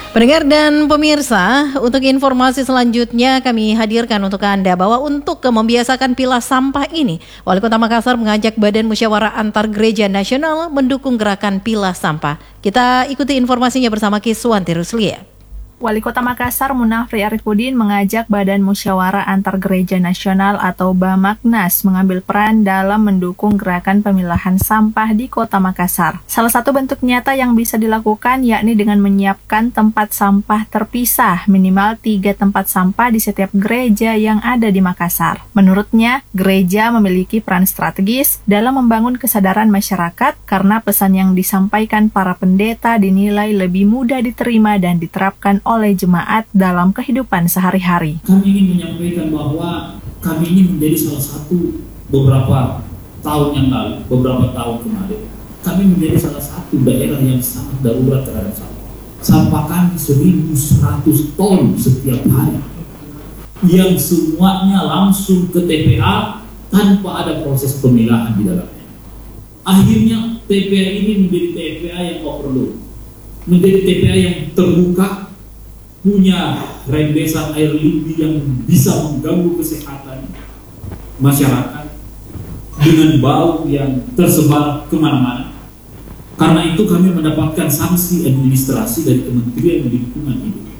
Pendengar dan pemirsa, untuk informasi selanjutnya kami hadirkan untuk Anda bahwa untuk membiasakan pilah sampah ini, Wali Kota Makassar mengajak Badan Musyawarah Antar Gereja Nasional mendukung gerakan pilah sampah. Kita ikuti informasinya bersama Kiswanti Ruslia. Wali Kota Makassar Munafri Arifudin mengajak Badan Musyawarah Antar Gereja Nasional atau Bamaknas mengambil peran dalam mendukung gerakan pemilahan sampah di Kota Makassar. Salah satu bentuk nyata yang bisa dilakukan yakni dengan menyiapkan tempat sampah terpisah, minimal 3 tempat sampah di setiap gereja yang ada di Makassar. Menurutnya, gereja memiliki peran strategis dalam membangun kesadaran masyarakat karena pesan yang disampaikan para pendeta dinilai lebih mudah diterima dan diterapkan oleh jemaat dalam kehidupan sehari-hari. Kami ingin menyampaikan bahwa kami ini menjadi salah satu beberapa tahun kemarin, kami menjadi salah satu daerah yang sangat darurat terhadap sampah. Sampah kami 1.100 ton setiap hari, yang semuanya langsung ke TPA tanpa ada proses pemilahan di dalamnya. Akhirnya TPA ini menjadi TPA yang overload, menjadi TPA yang terbuka, punya rembesan air limbah yang bisa mengganggu kesehatan masyarakat dengan bau yang tersebar kemana-mana. Karena itu kami mendapatkan sanksi administrasi dari Kementerian Lingkungan Hidup.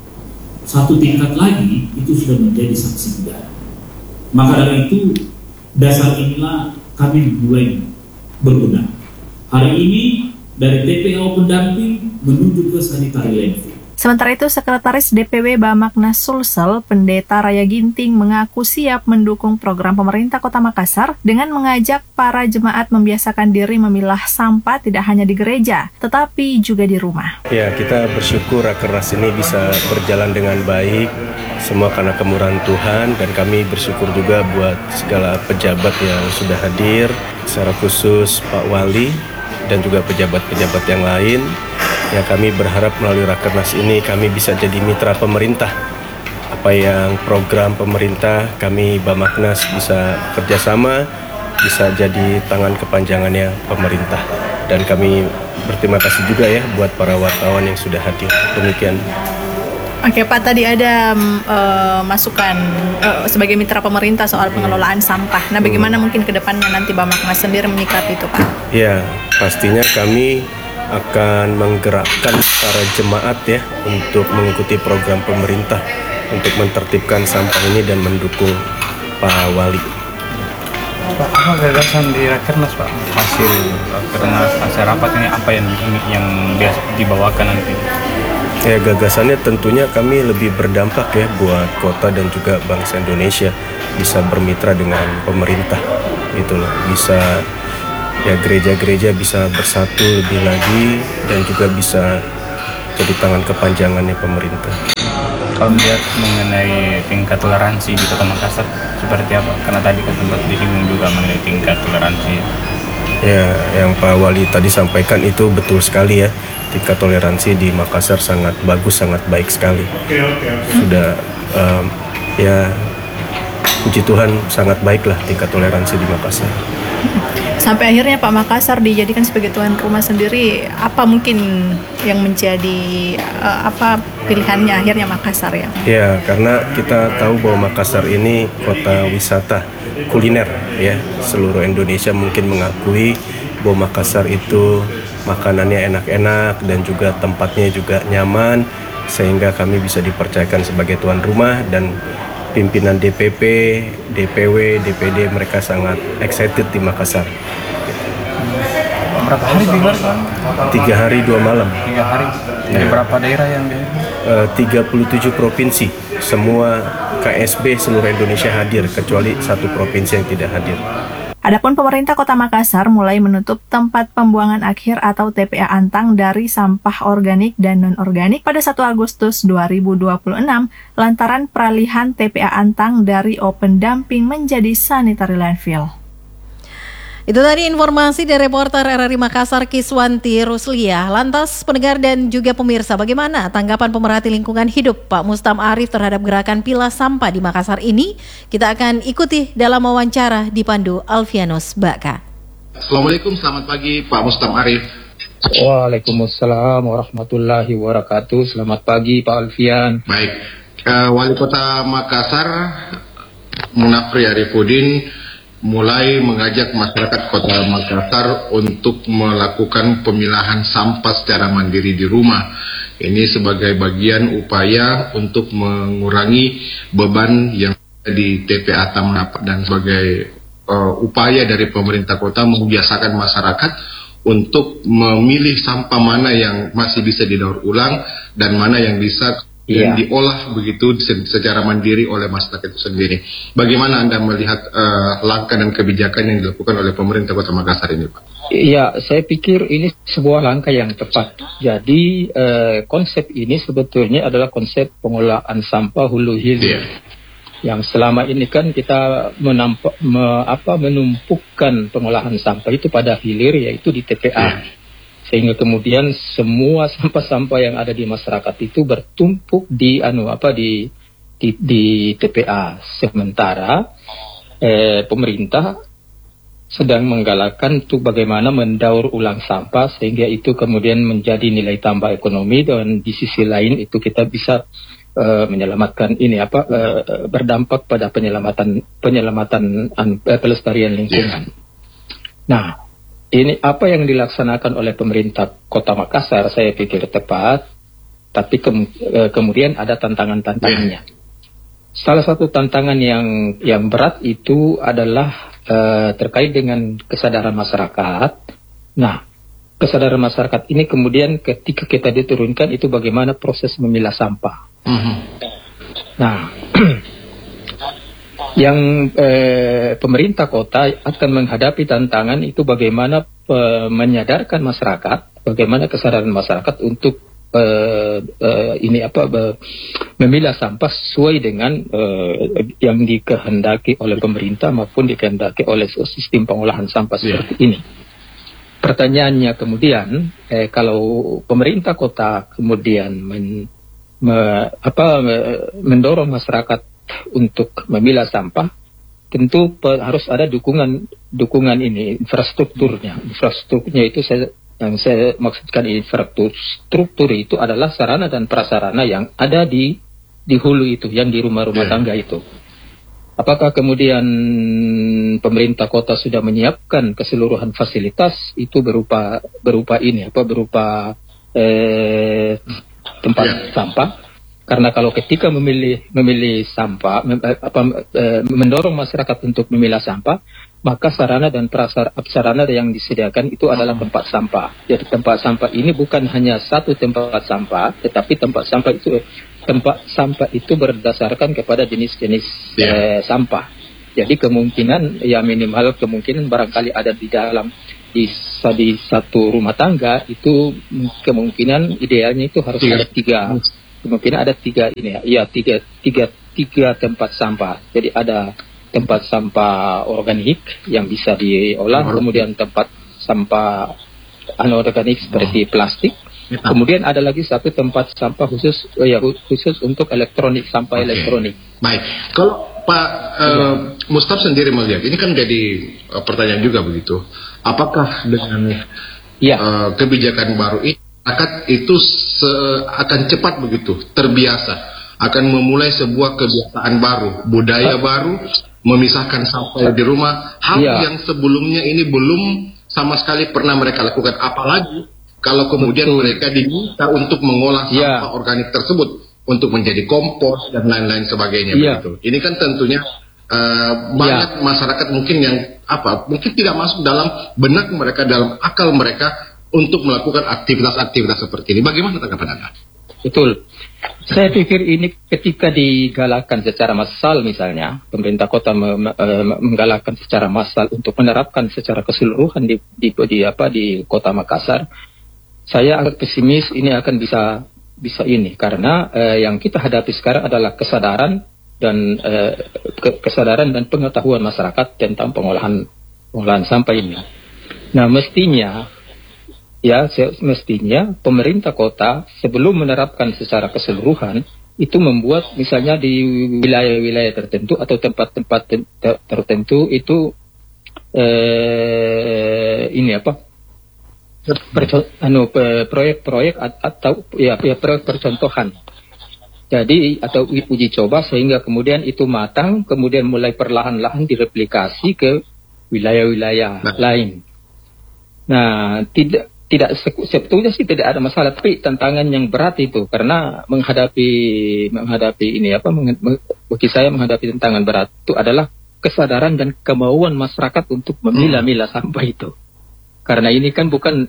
Satu tingkat lagi itu sudah menjadi sanksi pidana. Maka dari itu dasar inilah kami mulai berbenah. Hari ini dari TPA pendamping menuju ke sanitary landfill. Sementara itu, Sekretaris DPW Bamaknas Sulsel, Pendeta Raya Ginting, mengaku siap mendukung program pemerintah Kota Makassar dengan mengajak para jemaat membiasakan diri memilah sampah tidak hanya di gereja, tetapi juga di rumah. Ya, kita bersyukur Rakernas ini bisa berjalan dengan baik, semua karena kemurahan Tuhan, dan kami bersyukur juga buat segala pejabat yang sudah hadir, secara khusus Pak Wali dan juga pejabat-pejabat yang lain. Ya, kami berharap melalui Rakernas ini kami bisa jadi mitra pemerintah. Apa yang program pemerintah, kami Bamaknas bisa kerjasama, bisa jadi tangan kepanjangannya pemerintah. Dan kami berterima kasih juga ya buat para wartawan yang sudah hadir. Demikian. Oke Pak, tadi ada masukan sebagai mitra pemerintah soal pengelolaan sampah. Nah, bagaimana mungkin ke depannya nanti Bamaknas sendiri menyikapi itu Pak? Ya, pastinya kami akan menggerakkan para jemaat ya untuk mengikuti program pemerintah untuk menertibkan sampah ini dan mendukung Pak Wali. Pak, apa gagasan di Rakernas Pak? Hasil rapat ini apa yang biasa dibawakan nanti? Ya, gagasannya tentunya kami lebih berdampak ya buat kota dan juga bangsa Indonesia, bisa bermitra dengan pemerintah gitu loh, bisa ya gereja-gereja bisa bersatu lebih lagi dan juga bisa jadi tangan kepanjangannya pemerintah. Kalau melihat mengenai tingkat toleransi di Kota Makassar seperti apa? Karena tadi kan sempat disinggung juga mengenai tingkat toleransi. Ya, yang Pak Wali tadi sampaikan itu betul sekali ya. Tingkat toleransi di Makassar sangat bagus, sangat baik sekali. Sudah ya puji Tuhan sangat baiklah tingkat toleransi di Makassar. Sampai akhirnya Pak Makassar dijadikan sebagai tuan rumah sendiri, apa mungkin yang menjadi pilihannya akhirnya Makassar ya? Ya, karena kita tahu bahwa Makassar ini kota wisata kuliner ya. Seluruh Indonesia mungkin mengakui bahwa Makassar itu makanannya enak-enak dan juga tempatnya juga nyaman, sehingga kami bisa dipercayakan sebagai tuan rumah, dan pimpinan DPP, DPW, DPD mereka sangat excited di Makassar. Berapa hari digelar Pak? 3 hari 2 malam. 3 hari. Dari berapa daerah yang di? 37 provinsi. Semua KSB seluruh Indonesia hadir, kecuali satu provinsi yang tidak hadir. Adapun pemerintah Kota Makassar mulai menutup tempat pembuangan akhir atau TPA Antang dari sampah organik dan non-organik pada 1 Agustus 2026 lantaran peralihan TPA Antang dari open dumping menjadi sanitary landfill. Itu tadi informasi dari reporter RRI Makassar Kiswanti Ruslia. Lantas pendengar dan juga pemirsa, bagaimana tanggapan pemerhati lingkungan hidup Pak Mustam Arif terhadap gerakan pilah sampah di Makassar ini? Kita akan ikuti dalam wawancara dipandu Alfianus Baka. Assalamualaikum, selamat pagi Pak Mustam Arif. Waalaikumsalam warahmatullahi wabarakatuh. Selamat pagi Pak Alfian. Baik, Wali Kota Makassar Munafri Arifudin mulai mengajak masyarakat Kota Makassar untuk melakukan pemilahan sampah secara mandiri di rumah. Ini sebagai bagian upaya untuk mengurangi beban yang ada di TPA Tamnapa dan sebagai upaya dari pemerintah kota membiasakan masyarakat untuk memilih sampah mana yang masih bisa didaur ulang dan mana yang bisa diolah begitu secara mandiri oleh masyarakat itu sendiri. Bagaimana Anda melihat langkah dan kebijakan yang dilakukan oleh pemerintah Kota Makassar ini, Pak? Iya, saya pikir ini sebuah langkah yang tepat. Jadi konsep ini sebetulnya adalah konsep pengolahan sampah hulu hilir. Yang selama ini kan kita menumpukan pengolahan sampah itu pada hilir, yaitu di TPA. Sehingga kemudian semua sampah-sampah yang ada di masyarakat itu bertumpuk di TPA. Sementara pemerintah sedang menggalakkan untuk bagaimana mendaur ulang sampah sehingga itu kemudian menjadi nilai tambah ekonomi, dan di sisi lain itu kita bisa menyelamatkan berdampak pada penyelamatan pelestarian lingkungan. Nah, ini apa yang dilaksanakan oleh pemerintah Kota Makassar saya pikir tepat, tapi kemudian ada tantangan-tantangannya. Salah satu tantangan yang berat itu adalah terkait dengan kesadaran masyarakat. Nah, kesadaran masyarakat ini kemudian ketika kita diturunkan itu bagaimana proses memilah sampah. Nah, yang pemerintah kota akan menghadapi tantangan itu bagaimana menyadarkan masyarakat, bagaimana kesadaran masyarakat untuk memilah sampah sesuai dengan yang dikehendaki oleh pemerintah maupun dikehendaki oleh sistem pengolahan sampah seperti ini. Pertanyaannya kemudian, kalau pemerintah kota kemudian mendorong masyarakat untuk memilah sampah, tentu harus ada dukungan ini, infrastrukturnya. Infrastrukturnya itu yang saya maksudkan infrastruktur itu adalah sarana dan prasarana yang ada di hulu itu, yang di rumah-rumah tangga itu. Apakah kemudian pemerintah kota sudah menyiapkan keseluruhan fasilitas itu berupa tempat sampah? Karena kalau ketika memilih sampah, mendorong masyarakat untuk memilah sampah, maka sarana dan prasarana yang disediakan itu adalah tempat sampah. Jadi tempat sampah ini bukan hanya satu tempat sampah, tetapi tempat sampah itu berdasarkan kepada jenis-jenis sampah. Jadi minimal kemungkinan barangkali ada di dalam di satu rumah tangga itu kemungkinan idealnya itu harus ada tiga. Kemungkinan ada tiga tempat sampah. Jadi ada tempat sampah organik yang bisa diolah, kemudian tempat sampah anorganik seperti plastik. Kemudian ada lagi satu tempat sampah khusus untuk elektronik, sampah elektronik. Baik, kalau Pak Mustaf sendiri melihat, ini kan jadi pertanyaan juga begitu. Apakah dengan kebijakan baru ini masyarakat itu akan cepat begitu terbiasa, akan memulai sebuah kebiasaan baru, budaya baru, memisahkan sampah di rumah, hal yang sebelumnya ini belum sama sekali pernah mereka lakukan, apalagi kalau kemudian mereka diminta untuk mengolah sampah organik tersebut untuk menjadi kompos dan lain-lain sebagainya begitu. Ini kan tentunya banyak masyarakat mungkin yang mungkin tidak masuk dalam benak mereka, dalam akal mereka untuk melakukan aktivitas-aktivitas seperti ini. Bagaimana tanggapan Anda? Betul. Saya pikir ini ketika digalakkan secara massal, misalnya pemerintah kota menggalakkan secara massal untuk menerapkan secara keseluruhan di Kota Makassar, saya agak pesimis ini akan bisa ini karena yang kita hadapi sekarang adalah kesadaran dan pengetahuan masyarakat tentang pengolahan sampah ini. Nah, mestinya pemerintah kota sebelum menerapkan secara keseluruhan itu membuat misalnya di wilayah-wilayah tertentu atau tempat-tempat tertentu itu proyek-proyek atau proyek percontohan. Jadi atau uji coba sehingga kemudian itu matang, kemudian mulai perlahan-lahan direplikasi ke wilayah-wilayah lain. Nah, sebetulnya sih tidak ada masalah, tapi tantangan yang berat itu karena menghadapi ini bagi saya menghadapi tantangan berat itu adalah kesadaran dan kemauan masyarakat untuk memilah-milah sampah itu. Karena ini kan bukan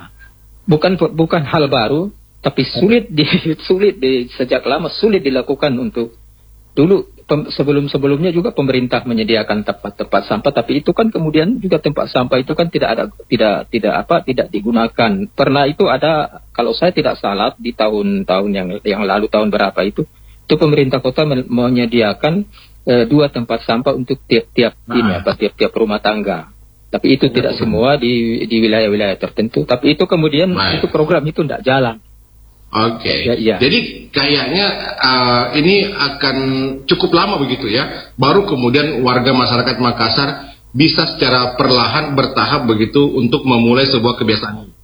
hal baru, tapi sulit sejak lama sulit dilakukan untuk dulu sebelumnya juga pemerintah menyediakan tempat sampah, tapi itu kan kemudian juga tempat sampah itu kan tidak digunakan. Pernah itu ada, kalau saya tidak salah di tahun-tahun yang lalu, tahun berapa itu pemerintah kota menyediakan 2 tempat sampah untuk tiap rumah tangga. Tapi itu tidak semua di wilayah-wilayah tertentu. Tapi itu kemudian itu program itu tidak jalan. Oke. Jadi kayaknya ini akan cukup lama begitu ya. Baru kemudian warga masyarakat Makassar bisa secara perlahan bertahap begitu untuk memulai sebuah kebiasaan.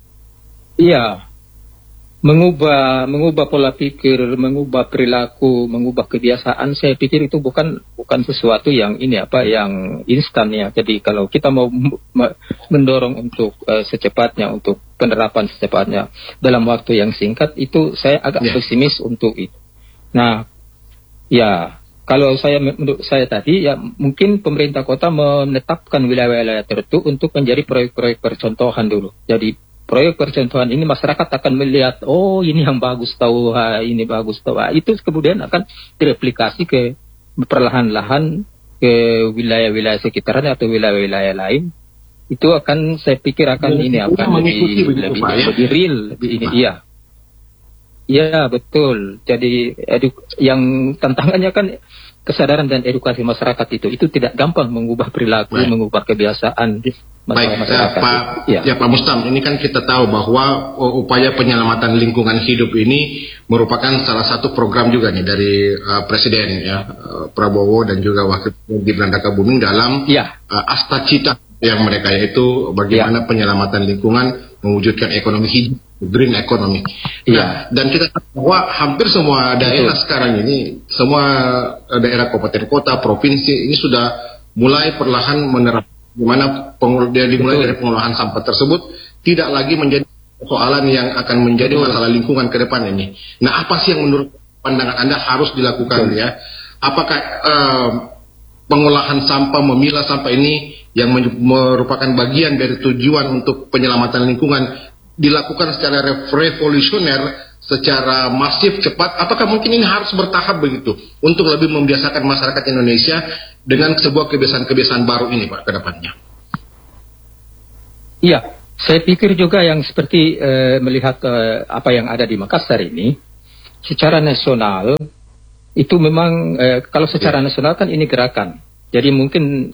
Iya. Mengubah pola pikir, mengubah perilaku, mengubah kebiasaan, saya pikir itu bukan sesuatu yang yang instan ya. Jadi kalau kita mau mendorong untuk secepatnya, untuk penerapan secepatnya dalam waktu yang singkat, itu saya agak pesimis untuk itu. Nah, ya kalau menurut saya tadi ya mungkin pemerintah kota menetapkan wilayah-wilayah tertentu untuk menjadi proyek-proyek percontohan dulu. Jadi proyek percontohan ini masyarakat akan melihat, oh ini yang bagus tahu, ini bagus tahu. Itu kemudian akan direplikasi ke perlahan-lahan ke wilayah-wilayah sekitarnya atau wilayah-wilayah lain. Itu akan, saya pikir akan lebih real, lebih ini. Iya, betul. Jadi yang tantangannya kan kesadaran dan edukasi masyarakat itu tidak gampang mengubah perilaku, mengubah kebiasaan. Baik, Pak Mustam, ini kan kita tahu bahwa upaya penyelamatan lingkungan hidup ini merupakan salah satu program juga nih dari Presiden Prabowo dan juga Wakil Presiden Gibran Rakabuming dalam Asta Cita yang mereka, yaitu bagaimana penyelamatan lingkungan mewujudkan ekonomi hidup, green economy. Nah, dan kita tahu bahwa hampir semua daerah sekarang ini, semua daerah kabupaten kota, provinsi ini sudah mulai perlahan menerapkan dimana dimulai dari pengolahan sampah tersebut tidak lagi menjadi persoalan yang akan menjadi masalah lingkungan ke depan ini. Nah, apa sih yang menurut pandangan Anda harus dilakukan ya? Apakah pengolahan sampah, memilah sampah ini yang merupakan bagian dari tujuan untuk penyelamatan lingkungan dilakukan secara revolusioner, secara masif, cepat? Apakah mungkin ini harus bertahap begitu untuk lebih membiasakan masyarakat Indonesia dengan sebuah kebiasaan-kebiasaan baru ini, Pak, ke depannya? Iya, saya pikir juga yang seperti melihat apa yang ada di Makassar ini, secara nasional itu memang kalau secara nasional kan ini gerakan. Jadi mungkin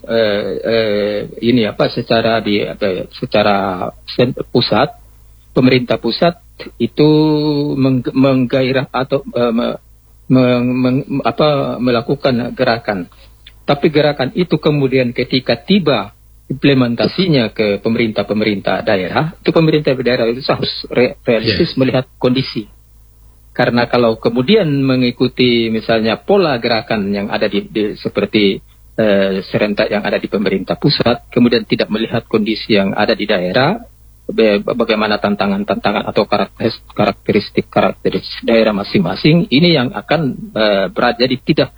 secara pusat, pemerintah pusat itu menggairah atau melakukan gerakan. Tapi gerakan itu kemudian ketika tiba implementasinya ke pemerintah daerah, itu pemerintah daerah itu harus realistis melihat kondisi. Karena kalau kemudian mengikuti misalnya pola gerakan yang ada seperti serentak yang ada di pemerintah pusat, kemudian tidak melihat kondisi yang ada di daerah, bagaimana tantangan-tantangan atau karakteristik daerah masing-masing, ini yang akan berat. Jadi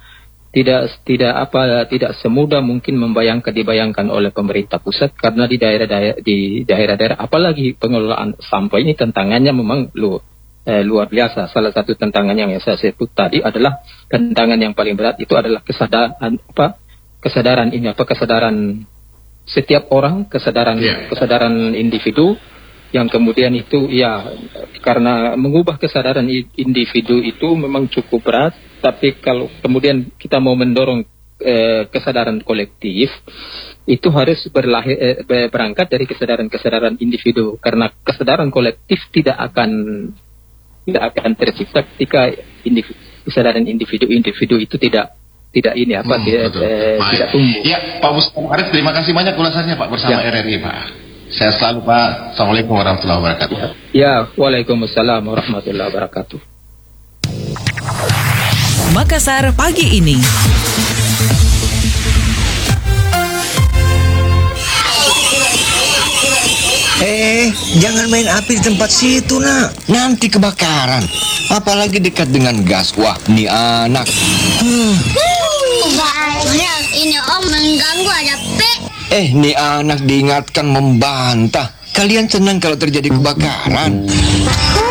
tidak semudah mungkin dibayangkan oleh pemerintah pusat, karena di daerah-daerah apalagi pengelolaan sampah ini tantangannya memang luar biasa. Salah satu tantangan yang saya sebut tadi adalah tantangan yang paling berat itu adalah kesadaran setiap orang, kesadaran individu, yang kemudian itu karena mengubah kesadaran individu itu memang cukup berat. Tapi kalau kemudian kita mau mendorong kesadaran kolektif, itu harus berangkat dari kesadaran individu, karena kesadaran kolektif tidak akan tercipta ketika kesadaran individu itu tidak tumbuh. Ya, Pak Mustam Arif, terima kasih banyak ulasannya, Pak, bersama RRI, Pak. Sehat selalu Pak. Assalamualaikum warahmatullahi wabarakatuh. Ya, waalaikumsalam warahmatullahi wabarakatuh. Makassar pagi ini. Jangan main api di tempat situ, nak. Nanti kebakaran. Apalagi dekat dengan gas. Wah, ini anak. Banyak, ini om mengganggu ada pe. Ini anak diingatkan membantah. Kalian senang kalau terjadi kebakaran?